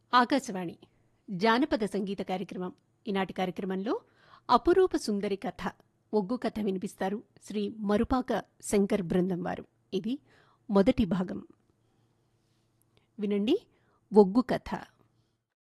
ఆకాశవాణి జానపద సంగీత కార్యక్రమం. ఈనాటి కార్యక్రమంలో అపురూప సుందరి కథ, ఒగ్గు కథ వినిపిస్తారు శ్రీ మరుపాక శంకర్ బృందం వారు. ఇది మొదటి భాగం. వినండి, ఒగ్గు కథ.